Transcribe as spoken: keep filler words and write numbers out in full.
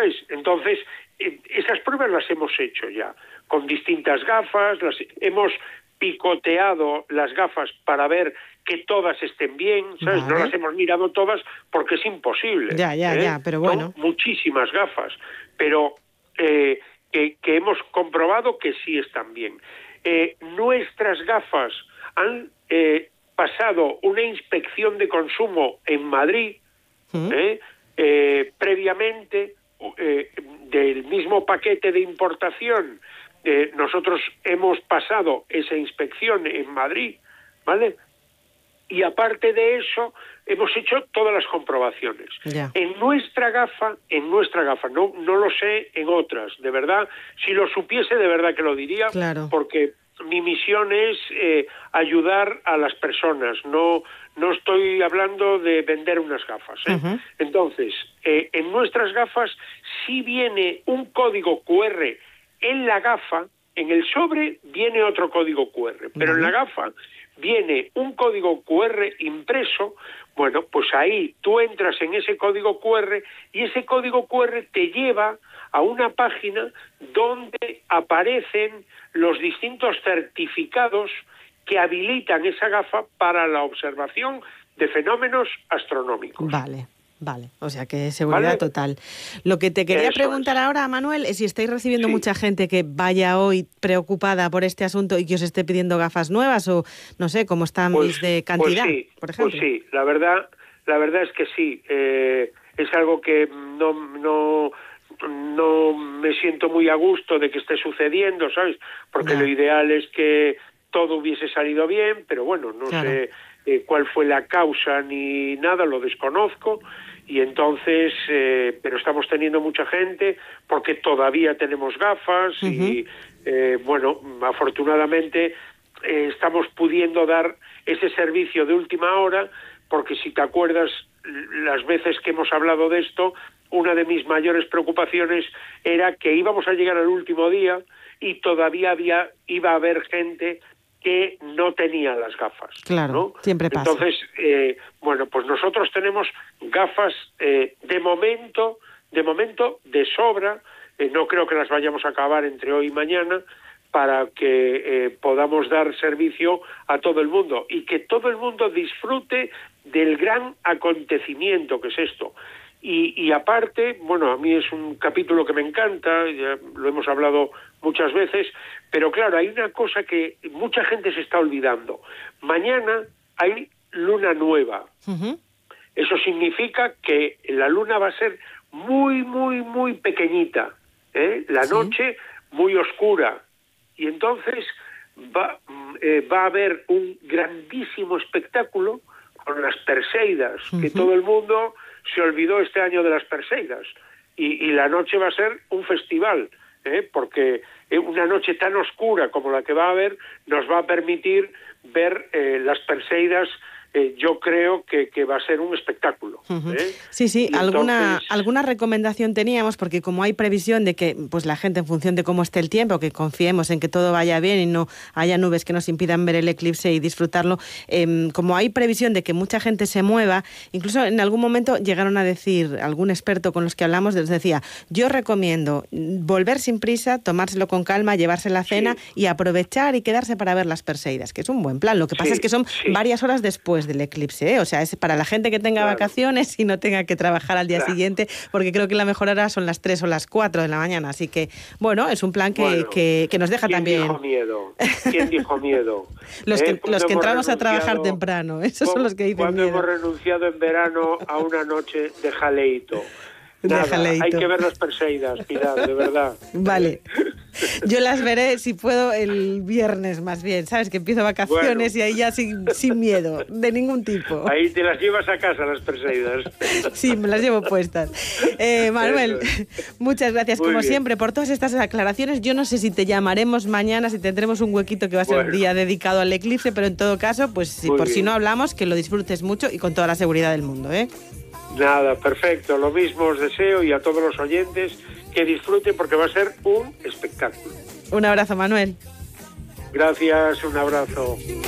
¿sabes? Entonces, eh, esas pruebas las hemos hecho ya, con distintas gafas, las hemos picoteado las gafas para ver que todas estén bien, ¿sabes? Vale. No las hemos mirado todas porque es imposible. Ya, ya, ¿eh? ya, pero bueno. Son muchísimas gafas, pero eh, que, que hemos comprobado que sí están bien. Eh, nuestras gafas han eh, pasado una inspección de consumo en Madrid, ¿Mm? eh, eh, previamente, eh, del mismo paquete de importación. Eh, nosotros hemos pasado esa inspección en Madrid, ¿vale? Y aparte de eso, hemos hecho todas las comprobaciones. Yeah. En nuestra gafa, en nuestra gafa, no, no lo sé en otras, de verdad, si lo supiese, de verdad que lo diría, claro. Porque mi misión es eh, ayudar a las personas, no, no estoy hablando de vender unas gafas, ¿eh? Uh-huh. Entonces, eh, en nuestras gafas sí viene un código cu erre en la gafa, en el sobre viene otro código cu erre, pero uh-huh. en la gafa viene un código cu erre impreso. Bueno, pues ahí tú entras en ese código cu erre y ese código cu erre te lleva a una página donde aparecen los distintos certificados que habilitan esa gafa para la observación de fenómenos astronómicos. Vale. Vale, o sea que seguridad ¿Vale? total. Lo que te quería Eso preguntar es. ahora, Manuel, es si estáis recibiendo sí. mucha gente que vaya hoy preocupada por este asunto y que os esté pidiendo gafas nuevas o no sé, cómo están pues, de cantidad, pues sí, por ejemplo. Pues sí, la verdad, la verdad es que sí. Eh, es algo que no, no, no me siento muy a gusto de que esté sucediendo, ¿sabes? Porque no. Lo ideal es que todo hubiese salido bien, pero bueno, no claro. sé eh, cuál fue la causa ni nada, lo desconozco. Y entonces, eh, pero estamos teniendo mucha gente porque todavía tenemos gafas uh-huh. y, eh, bueno, afortunadamente eh, estamos pudiendo dar ese servicio de última hora porque si te acuerdas, las veces que hemos hablado de esto, una de mis mayores preocupaciones era que íbamos a llegar al último día y todavía había iba a haber gente que no tenía las gafas. Claro, ¿no? Siempre pasa. Entonces, eh, bueno, pues nosotros tenemos gafas eh, de momento, de momento de sobra, eh, no creo que las vayamos a acabar entre hoy y mañana, para que eh, podamos dar servicio a todo el mundo y que todo el mundo disfrute del gran acontecimiento que es esto. Y, y aparte, bueno, a mí es un capítulo que me encanta, ya lo hemos hablado muchas veces, pero claro, hay una cosa que mucha gente se está olvidando. Mañana hay luna nueva. Uh-huh. Eso significa que la luna va a ser muy, muy, muy pequeñita, ¿eh? La sí. noche muy oscura. Y entonces va, eh, va a haber un grandísimo espectáculo con las Perseidas, uh-huh. que todo el mundo se olvidó este año de las Perseidas. Y, y la noche va a ser un festival, ¿eh? Porque una noche tan oscura como la que va a haber nos va a permitir ver eh, las Perseidas. Eh, yo creo que, que va a ser un espectáculo. Uh-huh. ¿eh? Sí, sí, y alguna entonces... alguna recomendación teníamos, porque como hay previsión de que pues la gente, en función de cómo esté el tiempo, que confiemos en que todo vaya bien y no haya nubes que nos impidan ver el eclipse y disfrutarlo, eh, como hay previsión de que mucha gente se mueva, incluso en algún momento llegaron a decir, algún experto con los que hablamos, les decía, yo recomiendo volver sin prisa, tomárselo con calma, llevarse la cena sí. y aprovechar y quedarse para ver las Perseidas, que es un buen plan. Lo que pasa sí, es que son sí. varias horas después del eclipse, ¿eh? O sea, es para la gente que tenga claro. vacaciones y no tenga que trabajar al día claro. siguiente, porque creo que la mejor hora son las tres o las cuatro de la mañana, así que, bueno, es un plan que, bueno, que, que nos deja ¿quién también... ¿Quién dijo miedo? ¿Quién dijo miedo? los que, ¿Eh? los que entramos renunciado... a trabajar temprano, esos son los que dicen ¿Cuándo miedo? hemos renunciado en verano a una noche de jaleito? Nada, de jaleito. Hay que ver las Perseidas, Pilar, de verdad. Vale. Yo las veré, si puedo, el viernes más bien, ¿sabes? Que empiezo vacaciones bueno. y ahí ya sin, sin miedo, de ningún tipo. Ahí te las llevas a casa, las Perseidas. Sí, me las llevo puestas. Eh, Manuel, muchas gracias, Muy como bien. siempre, por todas estas aclaraciones. Yo no sé si te llamaremos mañana, si tendremos un huequito que va a ser bueno. un día dedicado al eclipse, pero en todo caso, pues si, por bien. si no hablamos, que lo disfrutes mucho y con toda la seguridad del mundo, ¿eh? Nada, perfecto. Lo mismo os deseo y a todos los oyentes que disfruten porque va a ser un espectáculo. Un abrazo, Manuel. Gracias, un abrazo.